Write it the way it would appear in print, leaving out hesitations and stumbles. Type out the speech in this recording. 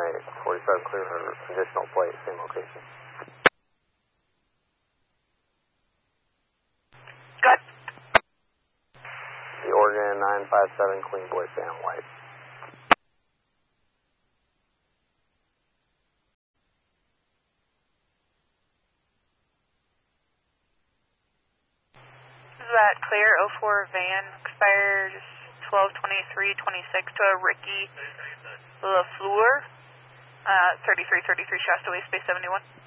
runway 45 clear for additional flight, same location. Good. The Oregon 957, Queen Boy Sam White. Is that clear? 04 van expires 12/23/26 to a Ricky LaFleur, 3333 Shasta Way, Space 71.